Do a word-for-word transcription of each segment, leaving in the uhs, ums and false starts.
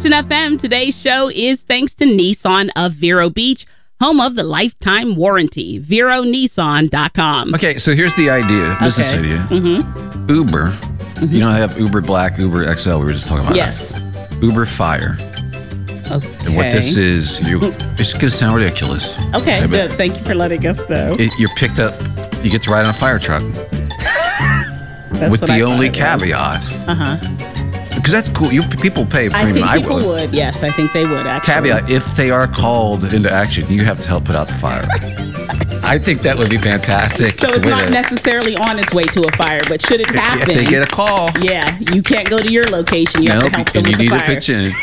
Christian F M. Today's show is thanks to Nissan of Vero Beach, home of the lifetime warranty. Vero Nissan dot com. Okay, so here's the idea, business Okay. idea. Mm-hmm. Uber. Mm-hmm. You know, I have Uber Black, Uber X L. We were just talking about Yes. that. Uber Fire. Okay. And what this is, you it's going to sound ridiculous. Okay, but good. Thank you for letting us know. It, you're picked up, you get to ride on a fire truck. That's with what the I only thought it was. caveat. Uh-huh. Because that's cool. You people pay a I premium. think people would. would. Yes, I think they would, actually. Caveat, if they are called into action, you have to help put out the fire. I think that would be fantastic. So it's, it's a way not to, necessarily on its way to a fire, but should it happen? if they get a call. Yeah, you can't go to your location. You No, have to help them and you with need the to fire. pitch in.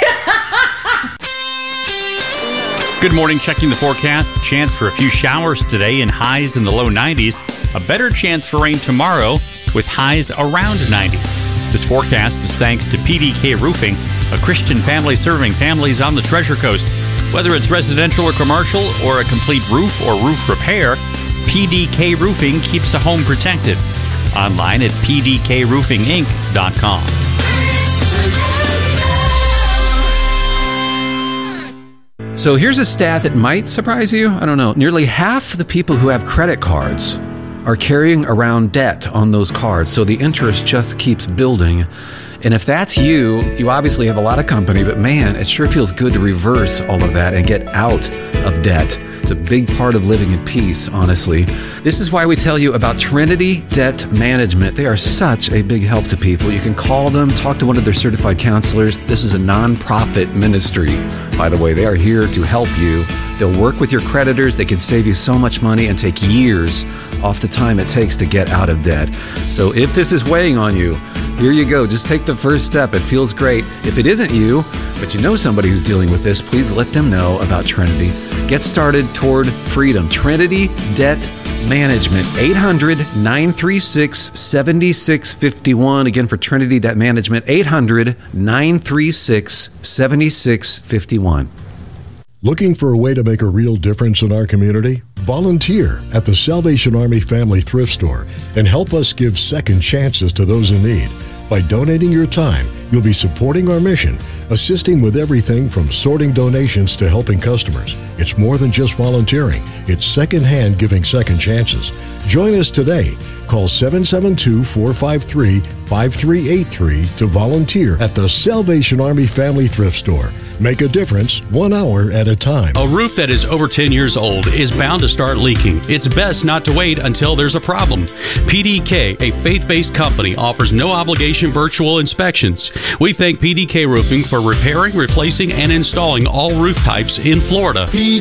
Good morning. Checking the forecast. Chance for a few showers today and highs in the low nineties. A better chance for rain tomorrow with highs around ninety. This forecast is thanks to P D K Roofing, a Christian family serving families on the Treasure Coast. Whether it's residential or commercial or a complete roof or roof repair, P D K Roofing keeps a home protected. Online at p d k roofing inc dot com. So here's a stat that might surprise you. I don't know. Nearly half the people who have credit cards are carrying around debt on those cards. So the interest just keeps building. And if that's you, you obviously have a lot of company, but man, it sure feels good to reverse all of that and get out of debt. It's a big part of living in peace, honestly. This is why we tell you about Trinity Debt Management. They are such a big help to people. You can call them, talk to one of their certified counselors. This is a nonprofit ministry, by the way. They are here to help you. They'll work with your creditors. They can save you so much money and take years off the time it takes to get out of debt. So if this is weighing on you, here you go. Just take the first step. It feels great. If it isn't you, but you know somebody who's dealing with this, please let them know about Trinity. Get started toward freedom. Trinity Debt Management, eight hundred, nine three six, seven six five one. Again, for Trinity Debt Management, eight hundred, nine three six, seven six five one. Looking for a way to make a real difference in our community? Volunteer at the Salvation Army Family Thrift Store and help us give second chances to those in need. By donating your time, you'll be supporting our mission, assisting with everything from sorting donations to helping customers. It's more than just volunteering. It's secondhand giving second chances. Join us today. Call seven seven two, four five three, five three eight three to volunteer at the Salvation Army Family Thrift Store. Make a difference one hour at a time. A roof that is over ten years old is bound to start leaking. It's best not to wait until there's a problem. P D K, a faith-based company, offers no obligation virtual inspections. We thank P D K Roofing for repairing, replacing, and installing all roof types in Florida. P